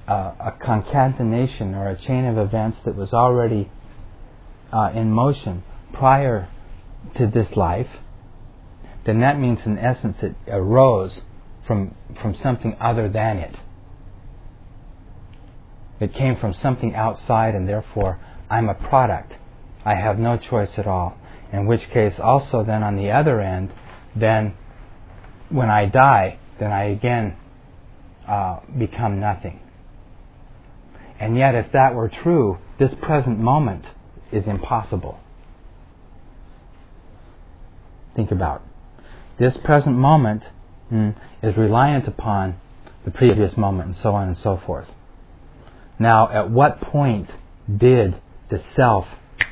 a concatenation or a chain of events that was already in motion prior to this life, then that means in essence it arose from something other than it. It came from something outside, and therefore I'm a product. I have no choice at all. In which case also then on the other end, then when I die, then I again become nothing. And yet if that were true, this present moment is impossible. Think about it. This present moment is reliant upon the previous moment, and so on and so forth. Now, at what point did the self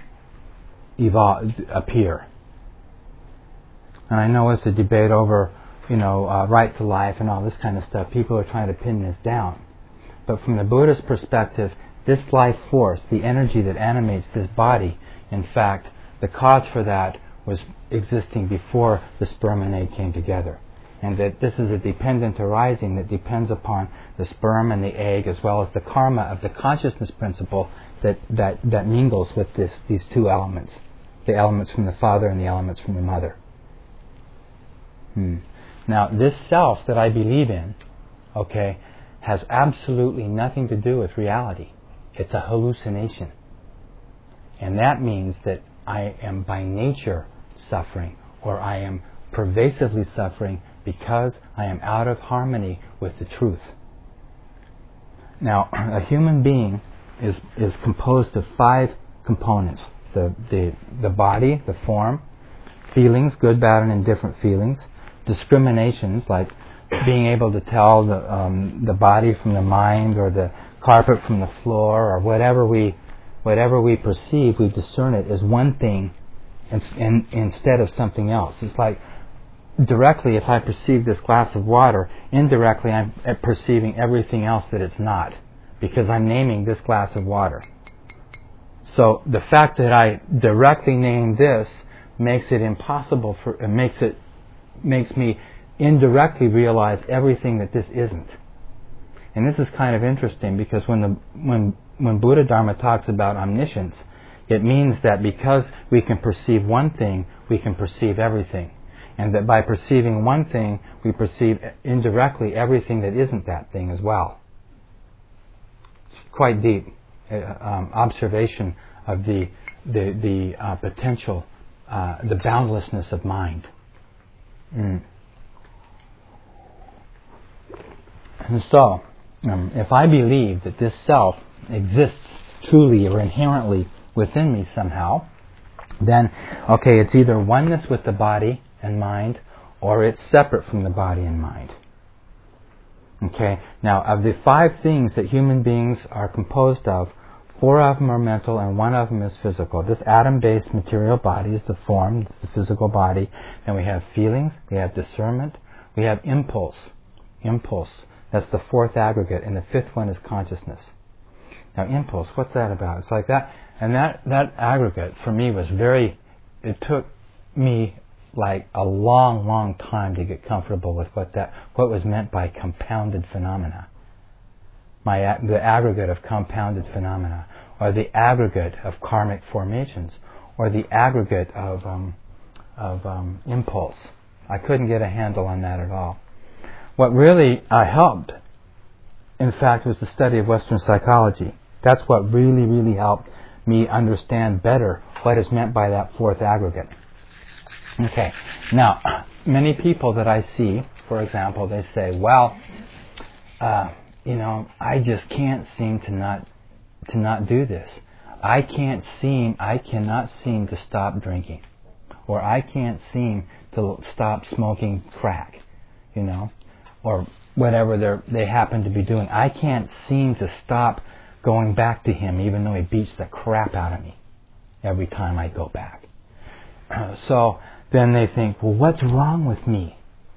appear? And I know it's a debate over, right to life and all this kind of stuff. People are trying to pin this down. But from the Buddhist perspective, this life force, the energy that animates this body, in fact, the cause for that was existing before the sperm and egg came together. And that this is a dependent arising that depends upon the sperm and the egg, as well as the karma of the consciousness principle that mingles with these two elements, the elements from the father and the elements from the mother. Now, this self that I believe in, has absolutely nothing to do with reality. It's a hallucination. And that means that I am by nature suffering, or I am pervasively suffering because I am out of harmony with the truth. Now, a human being is composed of 5 components. The body, the form, feelings, good, bad, and indifferent feelings, discriminations, like being able to tell the body from the mind, or the carpet from the floor, or whatever we perceive, we discern it as one thing instead of something else. It's like directly, if I perceive this glass of water, indirectly I'm perceiving everything else that it's not, because I'm naming this glass of water. So the fact that I directly name this makes it impossible makes me indirectly realize everything that this isn't. And this is kind of interesting, because when Buddha Dharma talks about omniscience, it means that because we can perceive one thing, we can perceive everything. And that by perceiving one thing, we perceive indirectly everything that isn't that thing as well. It's quite deep observation of the potential, the boundlessness of mind. And so, if I believe that this self exists truly or inherently within me somehow, then, it's either oneness with the body and mind, or it's separate from the body and mind. Now, of the 5 things that human beings are composed of, 4 of them are mental and 1 of them is physical. This atom-based material body is the form, it's the physical body. Then we have feelings, we have discernment, we have impulse. That's the 4th aggregate, and the 5th one is consciousness. Now, impulse, what's that about? It's like that, and that aggregate for me was it took me like a long time to get comfortable with what was meant by compounded phenomena. The aggregate of compounded phenomena, or the aggregate of karmic formations, or the aggregate of impulse. I couldn't get a handle on that at all. What really helped, in fact, was the study of Western psychology. That's what really helped me understand better what is meant by that 4th aggregate. Now, many people that I see, for example, they say, well, I just can't seem to not do this. I cannot seem to stop drinking, or I can't seem to stop smoking crack, or whatever they happen to be doing. I can't seem to stop going back to him, even though he beats the crap out of me every time I go back. So then they think, well, what's wrong with me?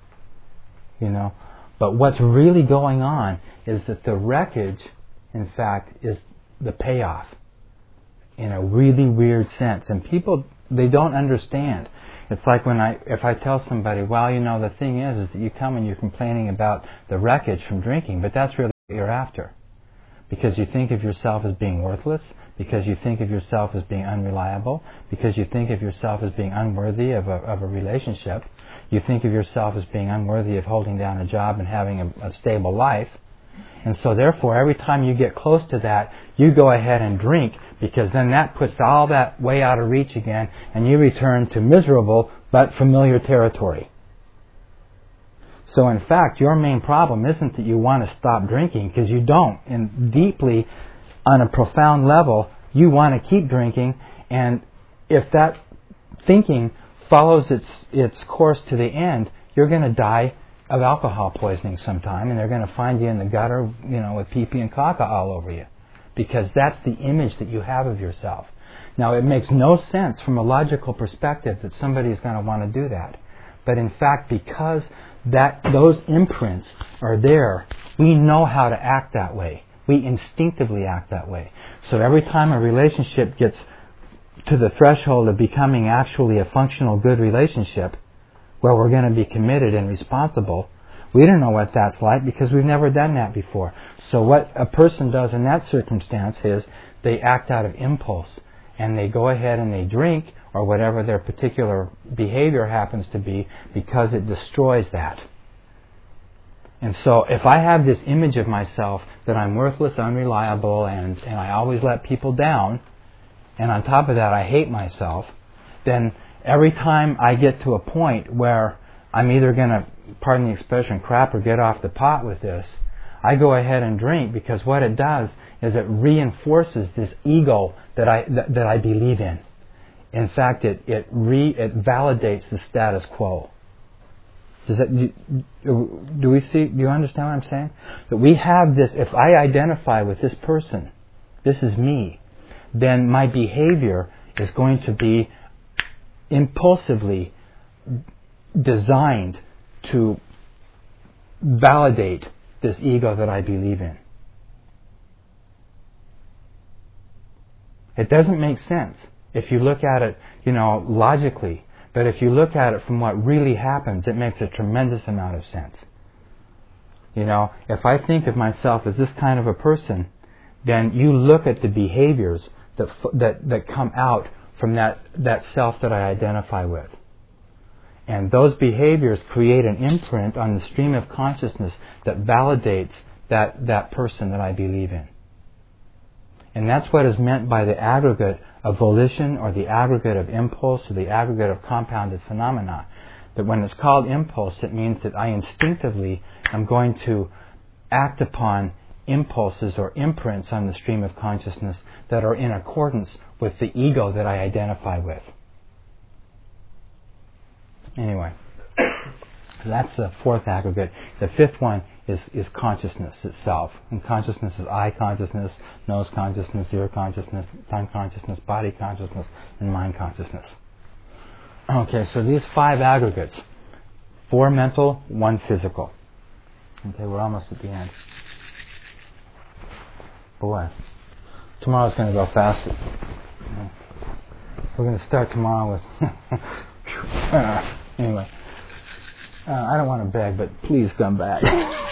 But what's really going on is that the wreckage, in fact, is the payoff in a really weird sense. And people, they don't understand. It's like if I tell somebody, well, the thing is that you come and you're complaining about the wreckage from drinking, but that's really what you're after. because you think of yourself as being worthless, because you think of yourself as being unreliable, because you think of yourself as being unworthy of a relationship, you think of yourself as being unworthy of holding down a job and having a stable life. And so therefore, every time you get close to that, you go ahead and drink, because then that puts all that way out of reach again, and you return to miserable but familiar territory. So in fact, your main problem isn't that you want to stop drinking, because you don't. And deeply, on a profound level, you want to keep drinking, and if that thinking follows its course to the end, you're going to die of alcohol poisoning sometime, and they're going to find you in the gutter, with pee-pee and caca all over you, because that's the image that you have of yourself. Now, it makes no sense from a logical perspective that somebody is going to want to do that. But in fact, because those imprints are there, we know how to act that way. We instinctively act that way. So every time a relationship gets to the threshold of becoming actually a functional, good relationship, where we're going to be committed and responsible, we don't know what that's like, because we've never done that before. So what a person does in that circumstance is they act out of impulse, and they go ahead and they drink, or whatever their particular behavior happens to be, because it destroys that. And so if I have this image of myself that I'm worthless, unreliable, and I always let people down, and on top of that I hate myself, then every time I get to a point where I'm either going to, pardon the expression, crap or get off the pot with this, I go ahead and drink, because what it does is it reinforces this ego that I believe in. In fact, it validates the status quo. Do you understand what I'm saying? That we have this, if I identify with this person, this is me, then my behavior is going to be impulsively designed to validate this ego that I believe in. It doesn't make sense if you look at it, logically. But if you look at it from what really happens, it makes a tremendous amount of sense. If I think of myself as this kind of a person, then you look at the behaviors that come out from that self that I identify with. And those behaviors create an imprint on the stream of consciousness that validates that person that I believe in. And that's what is meant by the aggregate of volition, or the aggregate of impulse, or the aggregate of compounded phenomena. That when it's called impulse, it means that I instinctively am going to act upon impulses or imprints on the stream of consciousness that are in accordance with the ego that I identify with. Anyway, that's the fourth aggregate. The fifth one is consciousness itself. And consciousness is eye consciousness, nose consciousness, ear consciousness, tongue consciousness, body consciousness, and mind consciousness. Okay, so these 5 aggregates. 4 mental, 1 physical. Okay, we're almost at the end. Boy, tomorrow's going to go fast. We're going to start tomorrow with... anyway. I don't want to beg, but please come back.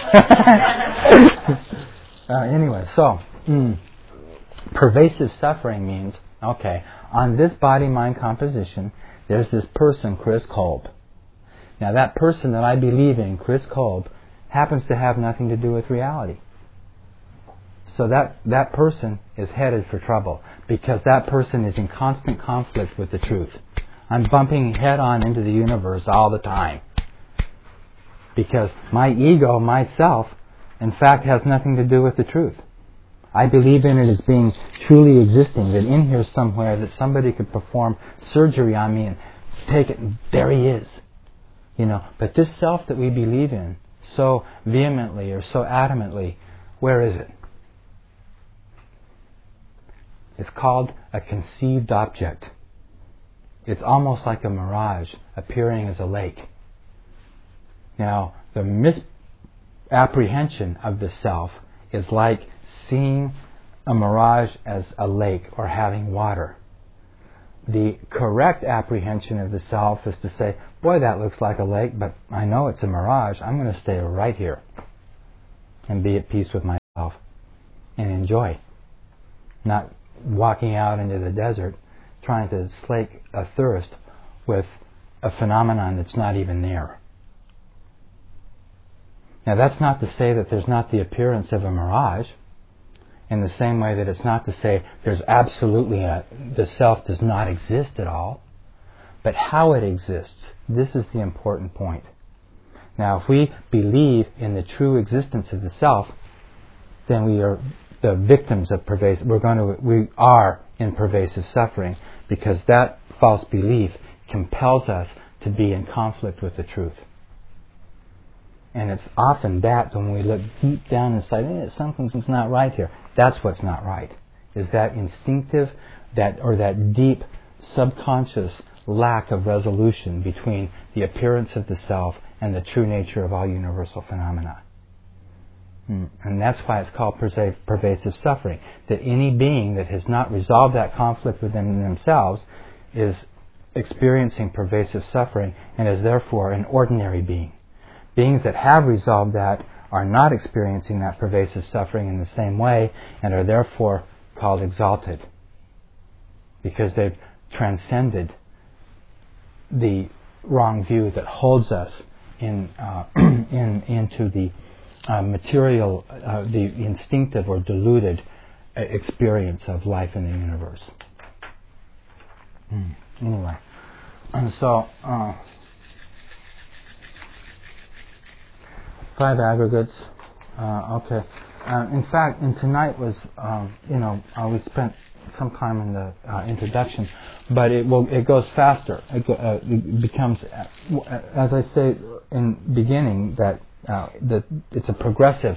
Anyway, so pervasive suffering means, okay, on this body-mind composition, there's this person, Chris Kolb. Now that person that I believe in, Chris Kolb, happens to have nothing to do with reality. So that person is headed for trouble, because that person is in constant conflict with the truth. I'm bumping head on into the universe all the time. Because my ego, myself, in fact, has nothing to do with the truth. I believe in it as being truly existing, that in here somewhere that somebody could perform surgery on me and take it, and there he is. But this self that we believe in so vehemently or so adamantly, where is it? It's called a conceived object. It's almost like a mirage appearing as a lake. Now, the misapprehension of the self is like seeing a mirage as a lake or having water. The correct apprehension of the self is to say, boy, that looks like a lake, but I know it's a mirage. I'm going to stay right here and be at peace with myself. and enjoy, not walking out into the desert trying to slake a thirst with a phenomenon that's not even there. Now, that's not to say that there's not the appearance of a mirage, in the same way that it's not to say there's absolutely the self does not exist at all, but how it exists, this is the important point. Now, if we believe in the true existence of the self, then we are the victims of pervasive. We are in pervasive suffering, because that false belief compels us to be in conflict with the truth. And it's often that when we look deep down inside, something's not right here. That's what's not right. Is that instinctive, that deep subconscious lack of resolution between the appearance of the self and the true nature of all universal phenomena. And that's why it's called pervasive suffering. That any being that has not resolved that conflict within themselves is experiencing pervasive suffering and is therefore an ordinary being. Beings that have resolved that are not experiencing that pervasive suffering in the same way and are therefore called exalted, because they've transcended the wrong view that holds us into the material, the instinctive or deluded experience of life in the universe. Anyway, and so 5 aggregates. Okay. In fact, and tonight was, we spent some time in the introduction, but it goes faster. It becomes, as I say in beginning, that it's a progressive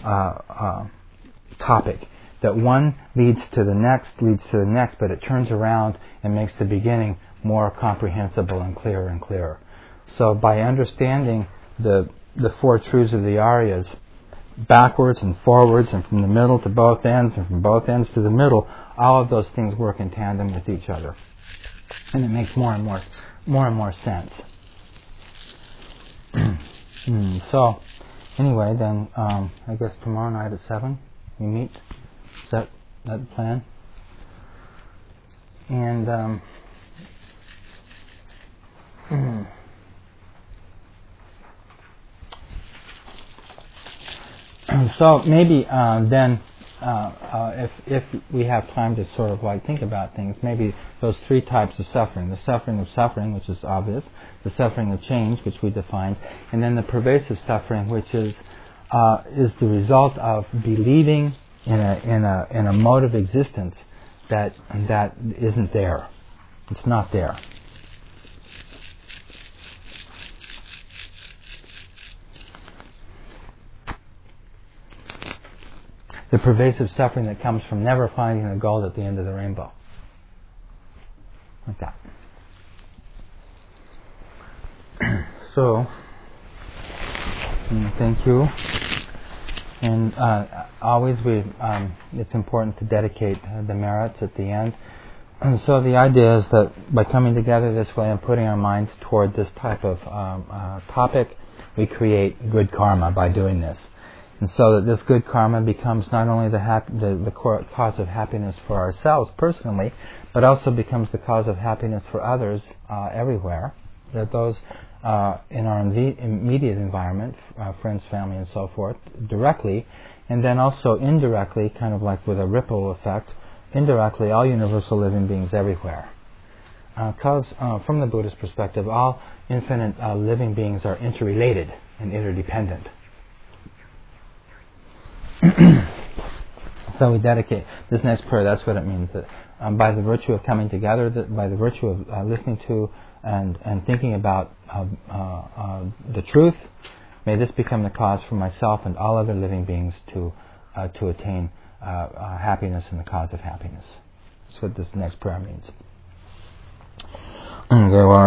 topic. That one leads to the next, but it turns around and makes the beginning more comprehensible and clearer. So by understanding the 4 truths of the Aryas, backwards and forwards and from the middle to both ends and from both ends to the middle, all of those things work in tandem with each other. And it makes more and more sense. So, anyway, then I guess tomorrow night at 7 we meet. Is that the plan? And so maybe then, if we have time to sort of think about things, maybe those 3 types of suffering: the suffering of suffering, which is obvious; the suffering of change, which we defined; and then the pervasive suffering, which is the result of believing in a mode of existence that isn't there. It's not there. The pervasive suffering that comes from never finding the gold at the end of the rainbow. Like that. So, thank you. And always it's important to dedicate the merits at the end. And so the idea is that by coming together this way and putting our minds toward this type of topic, we create good karma by doing this. And so that this good karma becomes not only the cause of happiness for ourselves personally, but also becomes the cause of happiness for others everywhere. That those in our immediate environment, friends, family, and so forth, directly, and then also indirectly, kind of like with a ripple effect, indirectly all universal living beings everywhere. Because from the Buddhist perspective, all infinite living beings are interrelated and interdependent. So we dedicate this next prayer. That's what it means. That by the virtue of coming together, by the virtue of listening to and thinking about the truth, may this become the cause for myself and all other living beings to attain happiness and the cause of happiness. That's what this next prayer means.